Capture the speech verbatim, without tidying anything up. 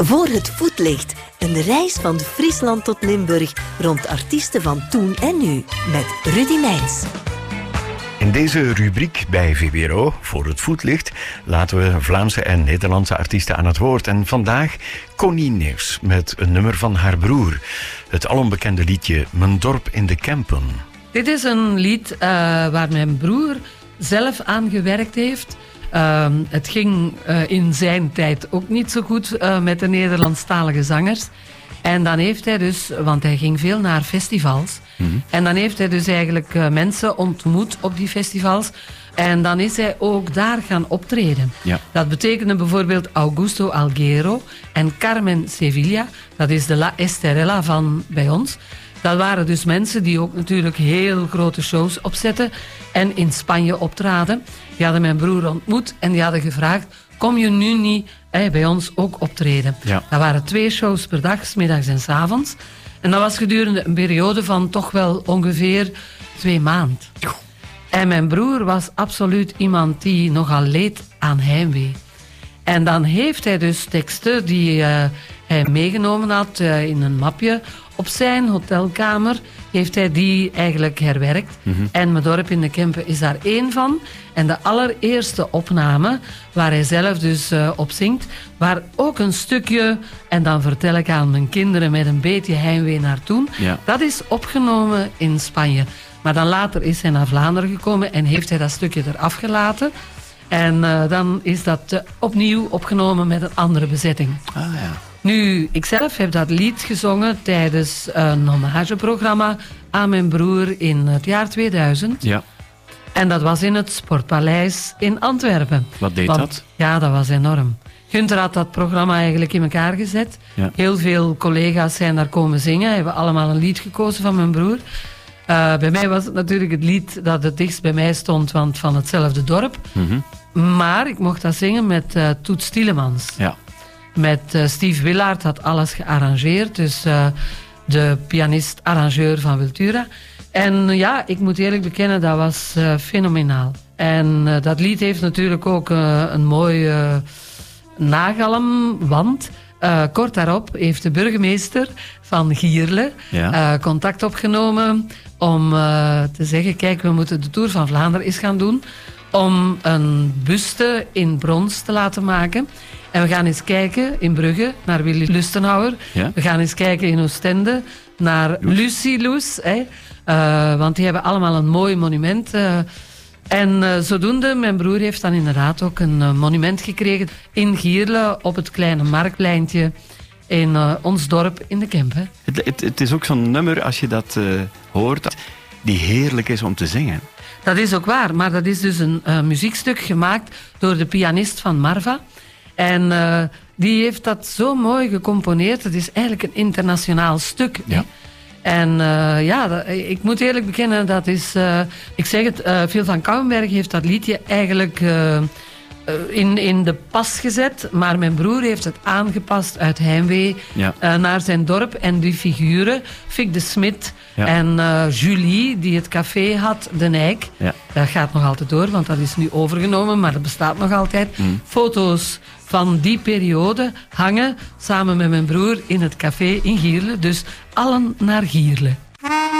Voor het voetlicht. Een reis van Friesland tot Limburg rond artiesten van toen en nu. Met Rudy Meijns. In deze rubriek bij V B R O, Voor het voetlicht, laten we Vlaamse en Nederlandse artiesten aan het woord. En vandaag Connie Neers met een nummer van haar broer. Het alombekende liedje Mijn dorp in de Kempen. Dit is een lied uh, waar mijn broer zelf aan gewerkt heeft. Uh, het ging uh, in zijn tijd ook niet zo goed uh, met de Nederlandstalige zangers. En dan heeft hij dus, want hij ging veel naar festivals. Mm-hmm. En dan heeft hij dus eigenlijk uh, mensen ontmoet op die festivals. En dan is hij ook daar gaan optreden. Ja. Dat betekende bijvoorbeeld Augusto Alguero en Carmen Sevilla. Dat is de La Estrella van bij ons. Dat waren dus mensen die ook natuurlijk heel grote shows opzetten en in Spanje optraden. Die hadden mijn broer ontmoet en die hadden gevraagd: kom je nu niet eh, bij ons ook optreden? Ja. Dat waren twee shows per dag, 's middags en 's avonds. En dat was gedurende een periode van toch wel ongeveer twee maanden. En mijn broer was absoluut iemand die nogal leed aan heimwee. En dan heeft hij dus teksten die uh, hij meegenomen had uh, in een mapje. Op zijn hotelkamer heeft hij die eigenlijk herwerkt. Mm-hmm. En Mijn dorp in de Kempen is daar één van. En de allereerste opname, waar hij zelf dus uh, op zingt, waar ook een stukje, en dan vertel ik aan mijn kinderen met een beetje heimwee naar toen, ja. Dat is opgenomen in Spanje. Maar dan later is hij naar Vlaanderen gekomen en heeft hij dat stukje eraf gelaten. En uh, dan is dat uh, opnieuw opgenomen met een andere bezetting. Ah, ja. Nu, ikzelf heb dat lied gezongen tijdens een hommageprogramma aan mijn broer in het jaar tweeduizend. Ja. En dat was in het Sportpaleis in Antwerpen. Wat deed Want, dat? Ja, dat was enorm. Gunther had dat programma eigenlijk in elkaar gezet. Ja. Heel veel collega's zijn daar komen zingen. Hebben allemaal een lied gekozen van mijn broer. Uh, bij mij was het natuurlijk het lied dat het dichtst bij mij stond, want van hetzelfde dorp. Mm-hmm. Maar ik mocht dat zingen met uh, Toets Tielemans. Ja. Met uh, Steve Willaert had alles gearrangeerd. Dus uh, de pianist-arrangeur van Wiltura. En uh, ja, ik moet eerlijk bekennen, dat was uh, fenomenaal. En uh, dat lied heeft natuurlijk ook uh, een mooi uh, nagalm, want uh, kort daarop heeft de burgemeester van Gierle ja. uh, contact opgenomen om uh, te zeggen: kijk, we moeten de Tour van Vlaanderen eens gaan doen om een buste in brons te laten maken. En we gaan eens kijken in Brugge naar Willy Lustenhouwer. Ja? We gaan eens kijken in Oostende naar Lucie Loes. Hè? Uh, want die hebben allemaal een mooi monument. Uh, en uh, zodoende, mijn broer heeft dan inderdaad ook een uh, monument gekregen in Gierle op het kleine marktpleintje in uh, ons dorp in de Kempen. Het, het, het is ook zo'n nummer, als je dat uh, hoort, die heerlijk is om te zingen. Dat is ook waar, maar dat is dus een uh, muziekstuk gemaakt door de pianist van Marva. En uh, die heeft dat zo mooi gecomponeerd. Het is eigenlijk een internationaal stuk. Ja. En uh, ja, dat, ik moet eerlijk bekennen, dat is... Uh, ik zeg het, uh, Phil van Kouwenberg heeft dat liedje eigenlijk uh, in, in de pas gezet. Maar mijn broer heeft het aangepast uit heimwee ja. uh, naar zijn dorp. En die figuren, Fik de Smit ja. en uh, Julie, die het café had, De Nijk. Ja. Dat gaat nog altijd door, want dat is nu overgenomen, maar dat bestaat nog altijd. Mm. Foto's van die periode hangen samen met mijn broer in het café in Gierle. Dus allen naar Gierle.